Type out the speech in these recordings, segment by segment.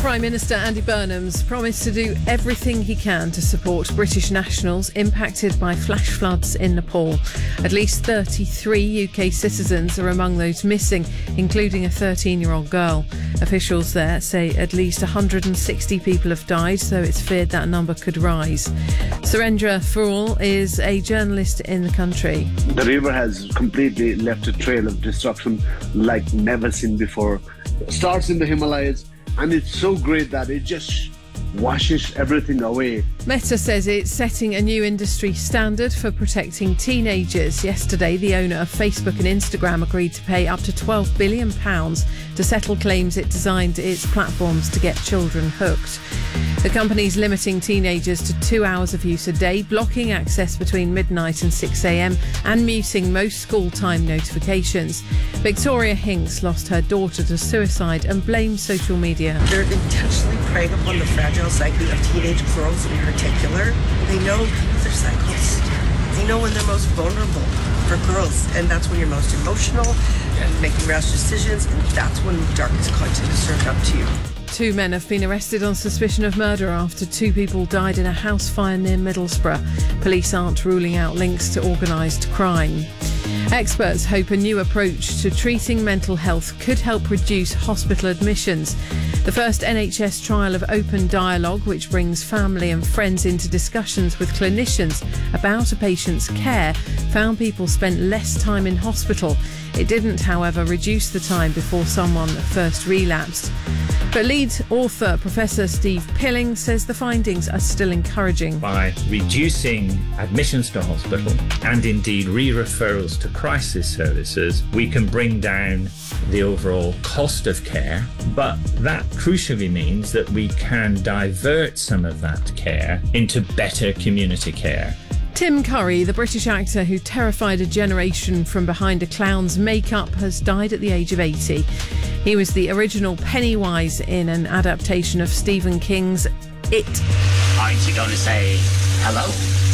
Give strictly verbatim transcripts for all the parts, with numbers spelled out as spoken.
Prime Minister Andy Burnham's promised to do everything he can to support British nationals impacted by flash floods in Nepal. At least thirty-three U K citizens are among those missing, including a thirteen-year-old girl. Officials there say at least one hundred sixty people have died, though it's feared that number could rise. Surendra Phool is a journalist in the country. The river has completely left a trail of destruction like never seen before. It starts in the Himalayas, and it's so great that it just washes everything away. Meta says it's setting a new industry standard for protecting teenagers. Yesterday, the owner of Facebook and Instagram agreed to pay up to twelve billion pounds to settle claims it designed its platforms to get children hooked. The company's limiting teenagers to two hours of use a day, blocking access between midnight and six a.m. and muting most school time notifications. Victoria Hinks lost her daughter to suicide and blamed social media. They're intentionally preying upon the fragile psyche of teenage girls in particular. They know their cycles. They know when they're most vulnerable for girls, and that's when you're most emotional and making rash decisions, and that's when darkest content is served up to you. Two men have been arrested on suspicion of murder after two people died in a house fire near Middlesbrough. Police aren't ruling out links to organised crime. Experts hope a new approach to treating mental health could help reduce hospital admissions. The first N H S trial of open dialogue, which brings family and friends into discussions with clinicians about a patient's care, found people spent less time in hospital. It didn't, however, reduce the time before someone first relapsed. But lead author Professor Steve Pilling says the findings are still encouraging. By reducing admissions to hospital and indeed re-referrals to crisis services, we can bring down the overall cost of care, but that crucially means that we can divert some of that care into better community care. Tim Curry, the British actor who terrified a generation from behind a clown's makeup, has died at the age of eighty. He was the original Pennywise in an adaptation of Stephen King's It. Aren't you going to say hello?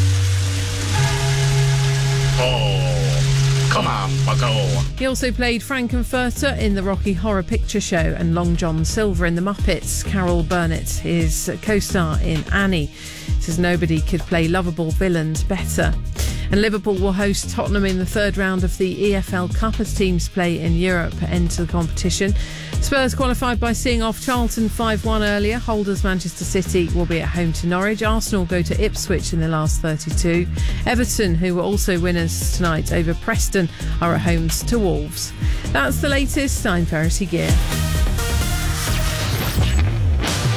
Oh, come on, Bucko. He also played Frankenfurter in the Rocky Horror Picture Show and Long John Silver in The Muppets. Carol Burnett, his co-star in Annie, says nobody could play lovable villains better. And Liverpool will host Tottenham in the third round of the E F L Cup as teams play in Europe enter the competition. Spurs qualified by seeing off Charlton five one earlier. Holders Manchester City will be at home to Norwich. Arsenal go to Ipswich in the last thirty-two. Everton, who were also winners tonight over Preston, are at home to Wolves. That's the latest. I'm Verity Gear.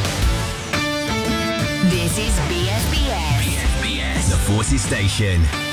This is B S B S. B S B S. The Forces Station.